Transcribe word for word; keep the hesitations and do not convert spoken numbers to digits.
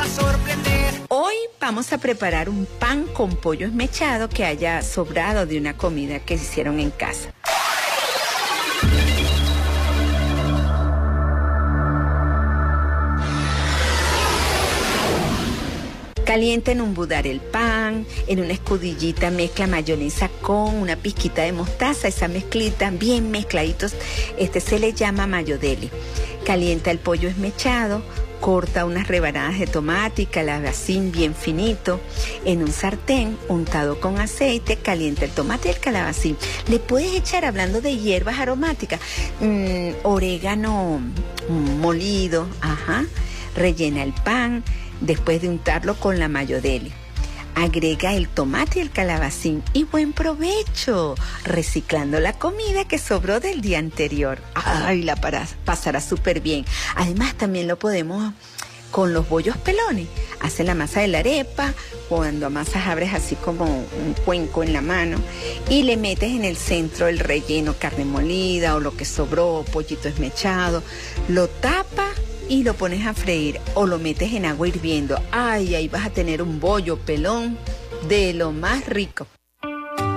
a sorprender. Hoy vamos a preparar un pan con pollo esmechado que haya sobrado de una comida que hicieron en casa. Calienta en un budar el pan, en una escudillita mezcla mayonesa con una pizquita de mostaza, esa mezclita bien mezcladitos, este se le llama mayo deli. Calienta el pollo esmechado, corta unas rebanadas de tomate y calabacín bien finito. En un sartén untado con aceite, calienta el tomate y el calabacín. Le puedes echar, hablando de hierbas aromáticas, mmm, orégano molido, ajá. Rellena el pan después de untarlo con la mayo deli. Agrega el tomate y el calabacín y buen provecho, reciclando la comida que sobró del día anterior. Ay, la para, pasará súper bien. Además, también lo podemos con los bollos pelones. Hace la masa de la arepa, cuando amasas abres así como un cuenco en la mano y le metes en el centro el relleno, carne molida o lo que sobró, pollito esmechado, lo tapas y lo pones a freír o lo metes en agua hirviendo. Ay, ahí vas a tener un bollo pelón de lo más rico.